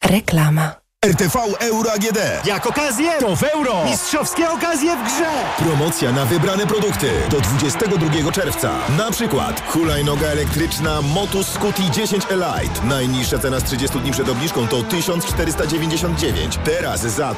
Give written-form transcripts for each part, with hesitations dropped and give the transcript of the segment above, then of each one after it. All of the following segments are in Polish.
Reklama. RTV Euro AGD. Jak okazję, to w euro. Mistrzowskie okazje w grze. Promocja na wybrane produkty do 22 czerwca. Na przykład hulajnoga elektryczna Motus Scuti 10 Elite. Najniższa cena z 30 dni przed obniżką to 1499. Teraz za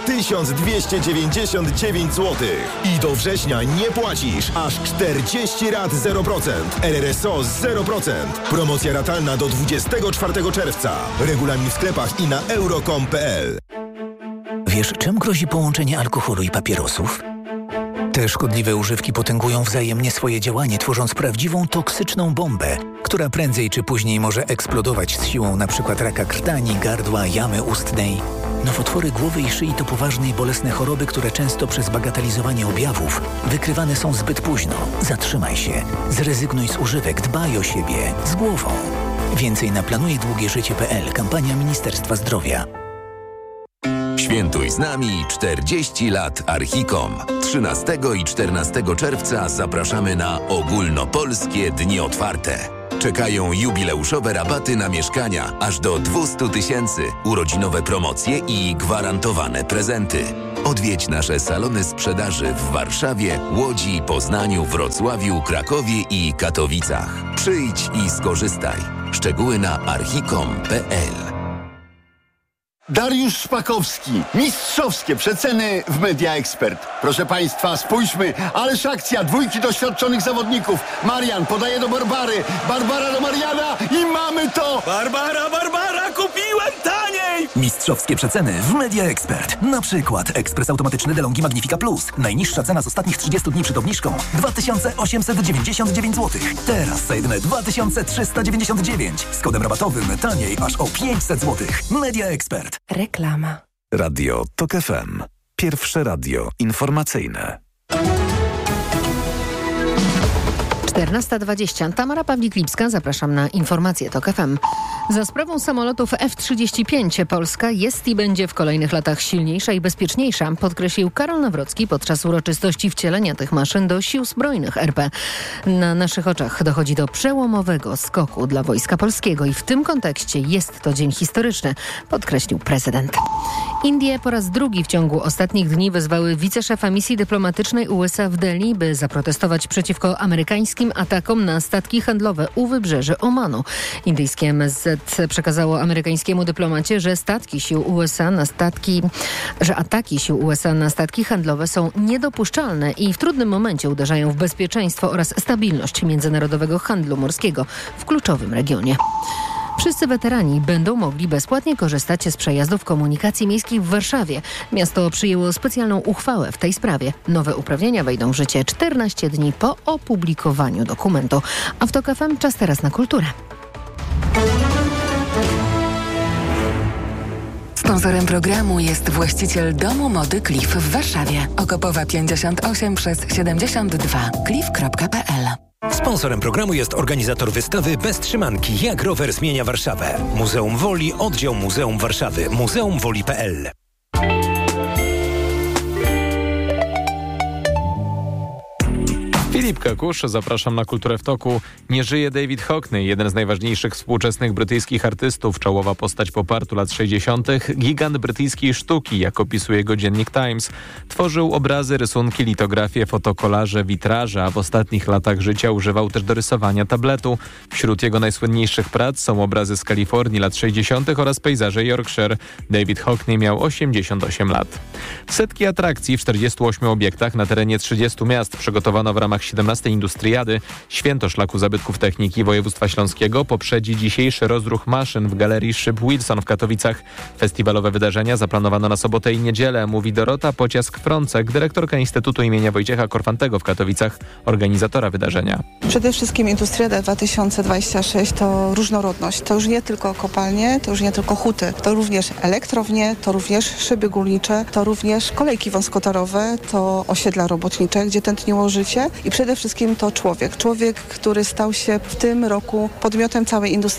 1299 zł. I do września nie płacisz. Aż 40 rat 0%. RRSO 0%. Promocja ratalna do 24 czerwca. Regulamin w sklepach i na euro.com.pl. Wiesz, czym grozi połączenie alkoholu i papierosów? Te szkodliwe używki potęgują wzajemnie swoje działanie, tworząc prawdziwą toksyczną bombę, która prędzej czy później może eksplodować z siłą np. raka krtani, gardła, jamy ustnej. Nowotwory głowy i szyi to poważne i bolesne choroby, które często przez bagatelizowanie objawów wykrywane są zbyt późno. Zatrzymaj się, zrezygnuj z używek, dbaj o siebie, z głową. Więcej na planujedługieżycie.pl. Kampania Ministerstwa Zdrowia. Świętuj z nami 40 lat Archicom. 13 i 14 czerwca zapraszamy na ogólnopolskie dni otwarte. Czekają jubileuszowe rabaty na mieszkania aż do 200 000, urodzinowe promocje i gwarantowane prezenty. Odwiedź nasze salony sprzedaży w Warszawie, Łodzi, Poznaniu, Wrocławiu, Krakowie i Katowicach. Przyjdź i skorzystaj. Szczegóły na archicom.pl. Dariusz Szpakowski. Mistrzowskie przeceny w Media Expert. Proszę Państwa, spójrzmy. Ależ akcja. Dwójki doświadczonych zawodników. Marian podaje do Barbary. Barbara do Mariana i mamy to! Barbara, kupiłem taniej! Mistrzowskie przeceny w Media Expert. Na przykład ekspres automatyczny DeLonghi Magnifica Plus. Najniższa cena z ostatnich 30 dni przed obniżką 2899 zł. Teraz za jedyne 2399. Z kodem rabatowym taniej aż o 500 zł. Media Expert. Reklama. Radio TOK FM. Pierwsze radio informacyjne. 14:20. Tamara Pawlik-Lipska, zapraszam na informacje TOK FM. Za sprawą samolotów F-35 Polska jest i będzie w kolejnych latach silniejsza i bezpieczniejsza, podkreślił Karol Nawrocki podczas uroczystości wcielenia tych maszyn do Sił Zbrojnych RP. Na naszych oczach dochodzi do przełomowego skoku dla Wojska Polskiego i w tym kontekście jest to dzień historyczny, podkreślił prezydent. Indie po raz drugi w ciągu ostatnich dni wezwały wiceszefa misji dyplomatycznej USA w Delhi, by zaprotestować przeciwko amerykańskim atakom na statki handlowe u wybrzeży Omanu. Indyjskie MSZ przekazało amerykańskiemu dyplomacie, że ataki sił USA na statki handlowe są niedopuszczalne i w trudnym momencie uderzają w bezpieczeństwo oraz stabilność międzynarodowego handlu morskiego w kluczowym regionie. Wszyscy weterani będą mogli bezpłatnie korzystać z przejazdów komunikacji miejskiej w Warszawie. Miasto przyjęło specjalną uchwałę w tej sprawie. Nowe uprawnienia wejdą w życie 14 dni po opublikowaniu dokumentu. A w TOK FM czas teraz na kulturę. Sponsorem programu jest właściciel Domu Mody Cliff w Warszawie. Okopowa 58 przez 72. cliff.pl. Sponsorem programu jest organizator wystawy Bez trzymanki. Jak rower zmienia Warszawę. Muzeum Woli, oddział Muzeum Warszawy. muzeumwoli.pl. Filip Kakusz, zapraszam na Kulturę w toku. Nie żyje David Hockney, jeden z najważniejszych współczesnych brytyjskich artystów, czołowa postać popartu lat 60., gigant brytyjskiej sztuki, jak opisuje go dziennik Times. Tworzył obrazy, rysunki, litografie, fotokolaże, witraże, a w ostatnich latach życia używał też do rysowania tabletu. Wśród jego najsłynniejszych prac są obrazy z Kalifornii lat 60. oraz pejzaże Yorkshire. David Hockney miał 88 lat. Setki atrakcji w 48 obiektach na terenie 30 miast przygotowano w ramach 17. Industriady. Święto Szlaku Zabytków Techniki Województwa Śląskiego poprzedzi dzisiejszy rozruch maszyn w Galerii Szyb Wilson w Katowicach. Festiwalowe wydarzenia zaplanowano na sobotę i niedzielę, mówi Dorota Pociask-Frącek, dyrektorka Instytutu imienia Wojciecha Korfantego w Katowicach, organizatora wydarzenia. Przede wszystkim Industriada 2026 to różnorodność. To już nie tylko kopalnie, to już nie tylko huty. To również elektrownie, to również szyby górnicze, to również kolejki wąskotorowe, to osiedla robotnicze, gdzie tętniło życie i przede wszystkim to człowiek. Człowiek, który stał się w tym roku podmiotem całej Industriady.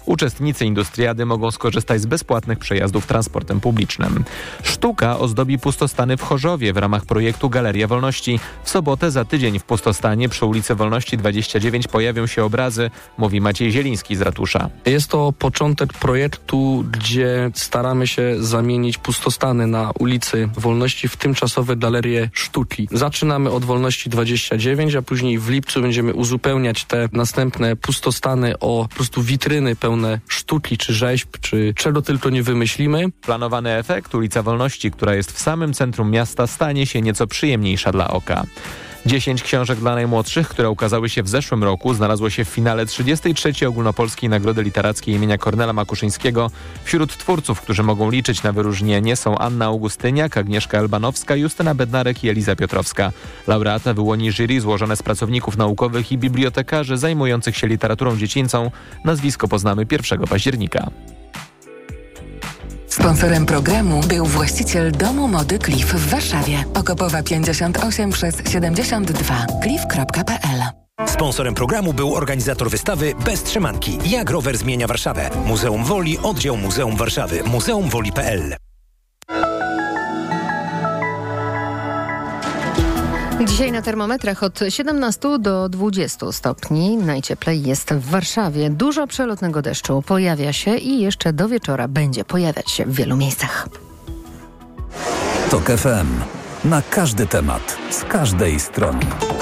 Uczestnicy Industriady mogą skorzystać z bezpłatnych przejazdów transportem publicznym. Sztuka ozdobi pustostany w Chorzowie w ramach projektu Galeria Wolności. W sobotę za tydzień w pustostanie przy ulicy Wolności 29 pojawią się obrazy, mówi Maciej Zieliński z ratusza. Jest to początek projektu, gdzie staramy się zamienić pustostany na ulicy Wolności w tymczasowe galerie sztuki. Zaczynamy od Wolności 29, a później w lipcu będziemy uzupełniać te następne pustostany o po prostu witryny pełne sztuki czy rzeźb, czy czego tylko nie wymyślimy. Planowany efekt, ulica Wolności, która jest w samym centrum miasta, stanie się nieco przyjemniejsza dla oka. 10 książek dla najmłodszych, które ukazały się w zeszłym roku, znalazło się w finale 33. Ogólnopolskiej Nagrody Literackiej imienia Kornela Makuszyńskiego. Wśród twórców, którzy mogą liczyć na wyróżnienie, są Anna Augustyniak, Agnieszka Elbanowska, Justyna Bednarek i Eliza Piotrowska. Laureata wyłoni jury złożone z pracowników naukowych i bibliotekarzy zajmujących się literaturą dziecięcą. Nazwisko poznamy 1 października. Sponsorem programu był właściciel Domu Mody Cliff w Warszawie. Okopowa 58 przez 72. cliff.pl. Sponsorem programu był organizator wystawy Bez trzymanki. Jak rower zmienia Warszawę. Muzeum Woli, oddział Muzeum Warszawy. muzeumwoli.pl. Dzisiaj na termometrach od 17 do 20 stopni. Najcieplej jest w Warszawie. Dużo przelotnego deszczu pojawia się i jeszcze do wieczora będzie pojawiać się w wielu miejscach. TOK FM. Na każdy temat, z każdej strony.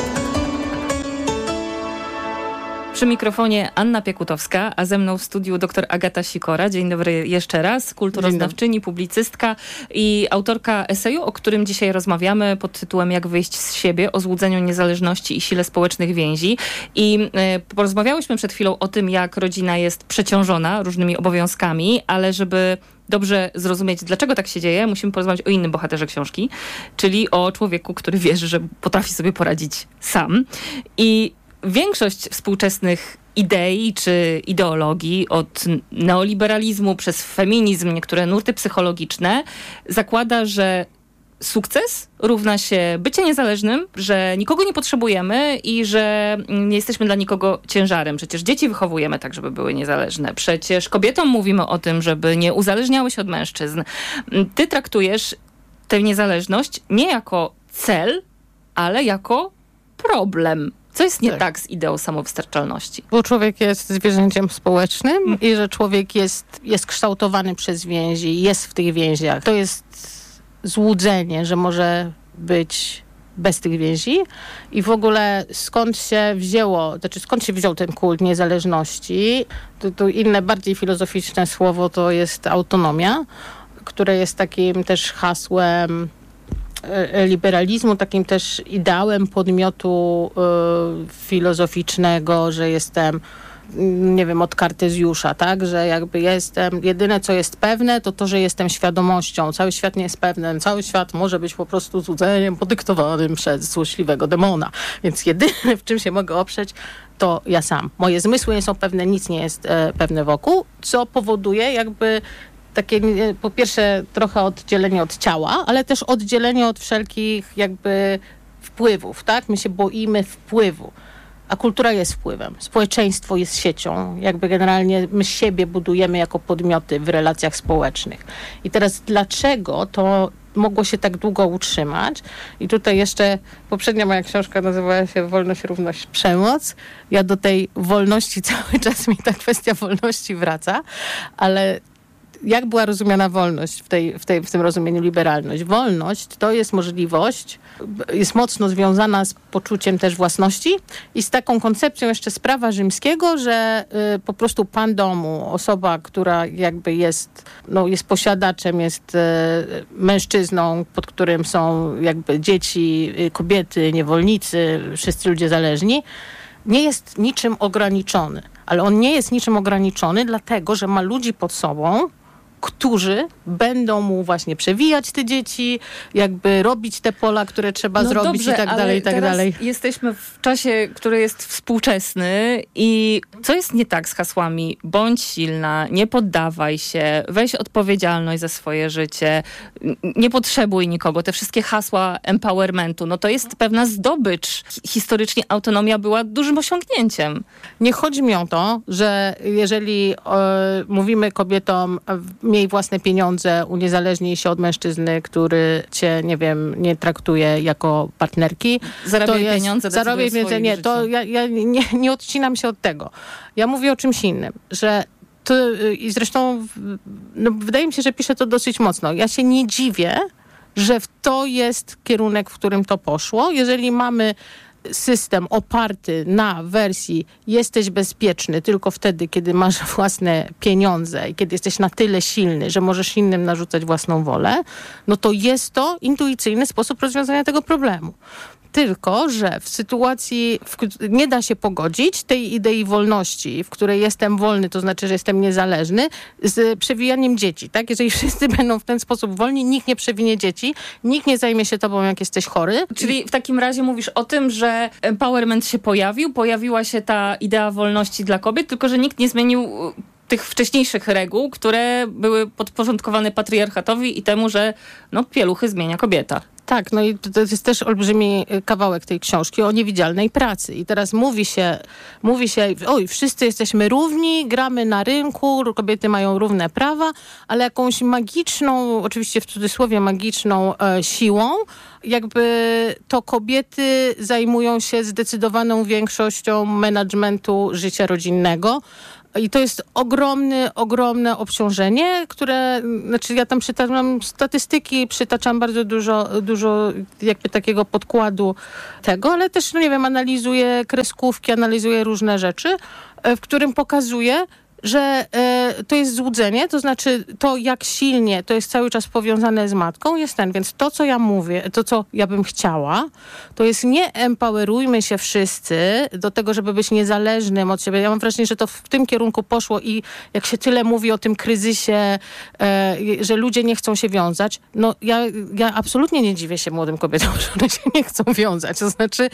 Przy mikrofonie Anna Piekutowska, a ze mną w studiu dr Agata Sikora. Dzień dobry jeszcze raz. Kulturoznawczyni, publicystka i autorka eseju, o którym dzisiaj rozmawiamy pod tytułem Jak wyjść z siebie, o złudzeniu niezależności i sile społecznych więzi. I porozmawiałyśmy przed chwilą o tym, jak rodzina jest przeciążona różnymi obowiązkami, ale żeby dobrze zrozumieć, dlaczego tak się dzieje, musimy porozmawiać o innym bohaterze książki, czyli o człowieku, który wierzy, że potrafi sobie poradzić sam. I większość współczesnych idei czy ideologii, od neoliberalizmu przez feminizm, niektóre nurty psychologiczne, zakłada, że sukces równa się bycie niezależnym, że nikogo nie potrzebujemy i że nie jesteśmy dla nikogo ciężarem. Przecież dzieci wychowujemy tak, żeby były niezależne. Przecież kobietom mówimy o tym, żeby nie uzależniały się od mężczyzn. Ty traktujesz tę niezależność nie jako cel, ale jako problem. Co jest nie tak z ideą samowystarczalności? Bo człowiek jest zwierzęciem społecznym i że człowiek jest kształtowany przez więzi, jest w tych więziach. To jest złudzenie, że może być bez tych więzi i w ogóle skąd się wziął ten kult niezależności. To inne, bardziej filozoficzne słowo to jest autonomia, które jest takim też hasłem liberalizmu, takim też ideałem podmiotu filozoficznego, że jestem, nie wiem, od Kartezjusza, tak, że jakby jestem, jedyne co jest pewne, to, że jestem świadomością. Cały świat nie jest pewny. Cały świat może być po prostu złudzeniem podyktowanym przez złośliwego demona. Więc jedyne, w czym się mogę oprzeć, to ja sam. Moje zmysły nie są pewne, nic nie jest pewne wokół, co powoduje jakby takie, po pierwsze, trochę oddzielenie od ciała, ale też oddzielenie od wszelkich jakby wpływów, tak? My się boimy wpływu, a kultura jest wpływem. Społeczeństwo jest siecią. Jakby generalnie my siebie budujemy jako podmioty w relacjach społecznych. I teraz dlaczego to mogło się tak długo utrzymać? I tutaj jeszcze poprzednia moja książka nazywała się Wolność, Równość, Przemoc. Ja do tej wolności cały czas mi ta kwestia wolności wraca, ale jak była rozumiana wolność w tym rozumieniu liberalność? Wolność to jest możliwość, jest mocno związana z poczuciem też własności i z taką koncepcją jeszcze z prawa rzymskiego, że po prostu pan domu, osoba, która jakby jest posiadaczem, jest mężczyzną, pod którym są jakby dzieci, kobiety, niewolnicy, wszyscy ludzie zależni, nie jest niczym ograniczony. Ale on nie jest niczym ograniczony, dlatego że ma ludzi pod sobą, którzy będą mu właśnie przewijać te dzieci, jakby robić te pola, które trzeba zrobić dobrze, i tak dalej, i tak dalej. Jesteśmy w czasie, który jest współczesny i co jest nie tak z hasłami? Bądź silna, nie poddawaj się, weź odpowiedzialność za swoje życie, nie potrzebuj nikogo. Te wszystkie hasła empowermentu, no to jest pewna zdobycz. Historycznie autonomia była dużym osiągnięciem. Nie chodzi mi o to, że jeżeli mówimy kobietom, miej własne pieniądze, uniezależnij się od mężczyzny, który cię, nie wiem, nie traktuje jako partnerki. Zarabiaj pieniądze, nie, to ja nie odcinam się od tego. Ja mówię o czymś innym, że to, i zresztą wydaje mi się, że piszę to dosyć mocno. Ja się nie dziwię, że to jest kierunek, w którym to poszło. Jeżeli mamy system oparty na wersji jesteś bezpieczny tylko wtedy, kiedy masz własne pieniądze i kiedy jesteś na tyle silny, że możesz innym narzucać własną wolę, no to jest to intuicyjny sposób rozwiązania tego problemu. Tylko że w sytuacji, nie da się pogodzić tej idei wolności, w której jestem wolny, to znaczy, że jestem niezależny, z przewijaniem dzieci. Tak? Jeżeli wszyscy będą w ten sposób wolni, nikt nie przewinie dzieci, nikt nie zajmie się tobą, jak jesteś chory. Czyli w takim razie mówisz o tym, że empowerment się pojawiła się ta idea wolności dla kobiet, tylko że nikt nie zmienił tych wcześniejszych reguł, które były podporządkowane patriarchatowi i temu, że pieluchy zmienia kobieta. Tak, no i to jest też olbrzymi kawałek tej książki o niewidzialnej pracy. I teraz mówi się, oj, wszyscy jesteśmy równi, gramy na rynku, kobiety mają równe prawa, ale jakąś magiczną, oczywiście w cudzysłowie magiczną siłą, jakby to kobiety zajmują się zdecydowaną większością managementu życia rodzinnego. I to jest ogromne obciążenie, które, ja tam przytaczam statystyki, przytaczam bardzo dużo jakby takiego podkładu tego, ale też, analizuję kreskówki, analizuję różne rzeczy, w którym pokazuję, że to jest złudzenie, to znaczy to, jak silnie to jest cały czas powiązane z matką, jest więc to, co ja mówię, to, co ja bym chciała, to jest nie empowerujmy się wszyscy do tego, żeby być niezależnym od siebie. Ja mam wrażenie, że to w tym kierunku poszło i jak się tyle mówi o tym kryzysie, że ludzie nie chcą się wiązać, ja absolutnie nie dziwię się młodym kobietom, że one się nie chcą wiązać. To znaczy,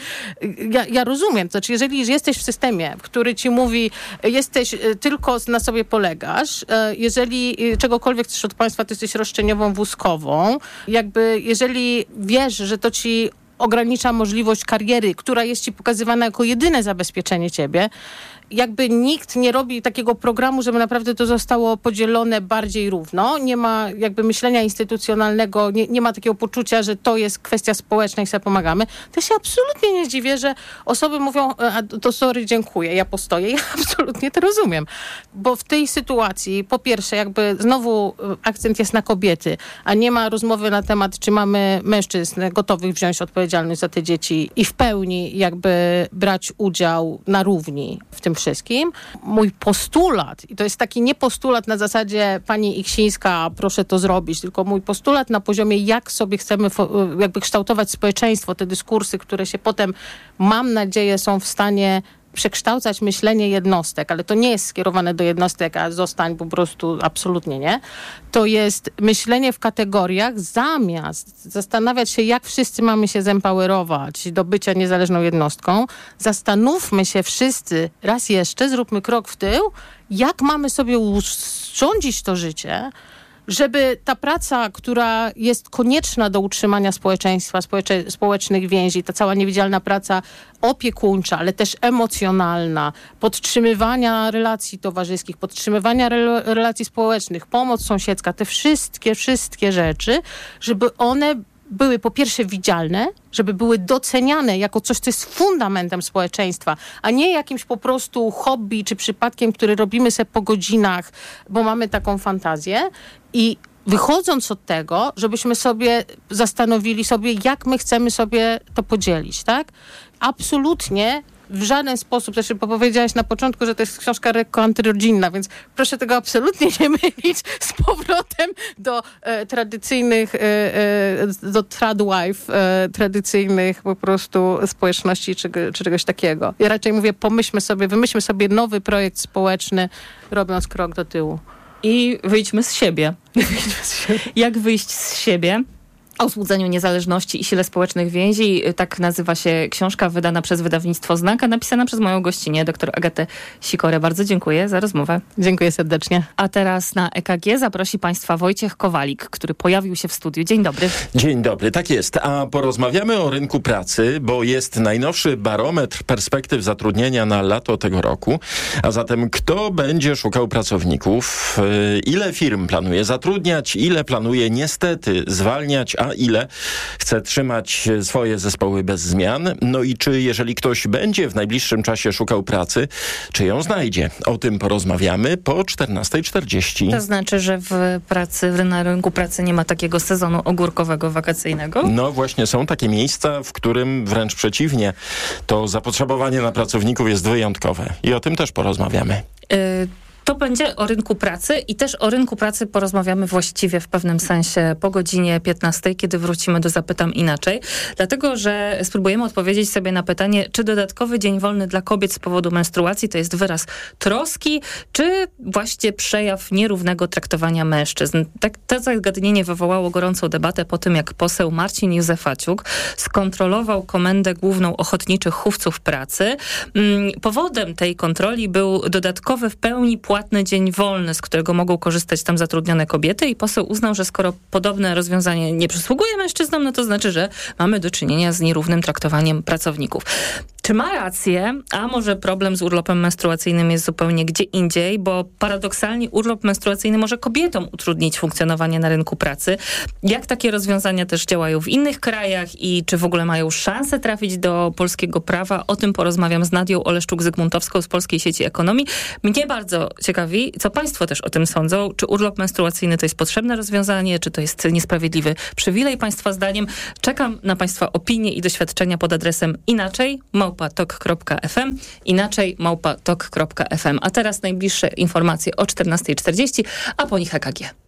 ja rozumiem, to znaczy, jeżeli jesteś w systemie, który ci mówi, jesteś tylko na sobie polegasz, jeżeli czegokolwiek chcesz od państwa, to jesteś roszczeniową wózkową. Jakby jeżeli wiesz, że to ci ogranicza możliwość kariery, która jest ci pokazywana jako jedyne zabezpieczenie ciebie, jakby nikt nie robi takiego programu, żeby naprawdę to zostało podzielone bardziej równo. Nie ma jakby myślenia instytucjonalnego, nie ma takiego poczucia, że to jest kwestia społeczna i sobie pomagamy. To się absolutnie nie dziwię, że osoby mówią, to sorry, dziękuję, ja postoję. Ja absolutnie to rozumiem. Bo w tej sytuacji, po pierwsze, jakby znowu akcent jest na kobiety, a nie ma rozmowy na temat, czy mamy mężczyzn gotowych wziąć odpowiedzialność za te dzieci i w pełni jakby brać udział na równi w tym wszystkim. Mój postulat, i to jest taki nie postulat na zasadzie pani Iksińska, proszę to zrobić, tylko mój postulat na poziomie, jak sobie chcemy jakby kształtować społeczeństwo, te dyskursy, które się potem, mam nadzieję, są w stanie przekształcać myślenie jednostek, ale to nie jest skierowane do jednostek, a zostań po prostu, absolutnie nie. To jest myślenie w kategoriach, zamiast zastanawiać się, jak wszyscy mamy się zempowerować do bycia niezależną jednostką, zastanówmy się wszyscy, raz jeszcze, zróbmy krok w tył, jak mamy sobie urządzić to życie, żeby ta praca, która jest konieczna do utrzymania społeczeństwa, społecznych więzi, ta cała niewidzialna praca opiekuńcza, ale też emocjonalna, podtrzymywania relacji towarzyskich, podtrzymywania relacji społecznych, pomoc sąsiedzka, te wszystkie rzeczy, żeby one były po pierwsze widzialne, żeby były doceniane jako coś, co jest fundamentem społeczeństwa, a nie jakimś po prostu hobby czy przypadkiem, który robimy sobie po godzinach, bo mamy taką fantazję. I wychodząc od tego, żebyśmy sobie zastanowili sobie, jak my chcemy sobie to podzielić, tak? Absolutnie w żaden sposób, zresztą powiedziałaś na początku, że to jest książka lekko antyrodzinna, więc proszę tego absolutnie nie mylić z powrotem do tradycyjnych, do tradwife, tradycyjnych po prostu społeczności czy czegoś takiego. Ja raczej mówię, wymyślmy sobie nowy projekt społeczny, robiąc krok do tyłu. I wyjdźmy z siebie. Jak wyjść z siebie? O złudzeniu niezależności i sile społecznych więzi. Tak nazywa się książka wydana przez wydawnictwo Znak, a napisana przez moją gościnię, dr Agatę Sikorę. Bardzo dziękuję za rozmowę. Dziękuję serdecznie. A teraz na EKG zaprosi Państwa Wojciech Kowalik, który pojawił się w studiu. Dzień dobry. Dzień dobry, tak jest. A porozmawiamy o rynku pracy, bo jest najnowszy barometr perspektyw zatrudnienia na lato tego roku. A zatem kto będzie szukał pracowników? Ile firm planuje zatrudniać? Ile planuje niestety zwalniać? A ile chce trzymać swoje zespoły bez zmian? No i czy jeżeli ktoś będzie w najbliższym czasie szukał pracy, czy ją znajdzie? O tym porozmawiamy po 14:40. To znaczy, że na rynku pracy nie ma takiego sezonu ogórkowego, wakacyjnego? No właśnie, są takie miejsca, w którym wręcz przeciwnie, to zapotrzebowanie na pracowników jest wyjątkowe. I o tym też porozmawiamy. To będzie o rynku pracy i też o rynku pracy porozmawiamy właściwie w pewnym sensie po godzinie 15, kiedy wrócimy do Zapytam Inaczej. Dlatego, że spróbujemy odpowiedzieć sobie na pytanie, czy dodatkowy dzień wolny dla kobiet z powodu menstruacji to jest wyraz troski, czy właśnie przejaw nierównego traktowania mężczyzn. To zagadnienie wywołało gorącą debatę po tym, jak poseł Marcin Józefaciuk skontrolował Komendę Główną Ochotniczych Chówców Pracy. Powodem tej kontroli był dodatkowy w pełni płatny dzień wolny, z którego mogą korzystać tam zatrudnione kobiety i poseł uznał, że skoro podobne rozwiązanie nie przysługuje mężczyznom, no to znaczy, że mamy do czynienia z nierównym traktowaniem pracowników. Czy ma rację, a może problem z urlopem menstruacyjnym jest zupełnie gdzie indziej, bo paradoksalnie urlop menstruacyjny może kobietom utrudnić funkcjonowanie na rynku pracy. Jak takie rozwiązania też działają w innych krajach i czy w ogóle mają szansę trafić do polskiego prawa? O tym porozmawiam z Nadią Oleszczuk-Zygmuntowską z Polskiej Sieci Ekonomii. Mnie bardzo ciekawi, co państwo też o tym sądzą. Czy urlop menstruacyjny to jest potrzebne rozwiązanie, czy to jest niesprawiedliwy przywilej państwa zdaniem? Czekam na państwa opinie i doświadczenia pod adresem inaczej@tok.fm, inaczej@tok.fm. A teraz najbliższe informacje o 14:40, a po nich EKG.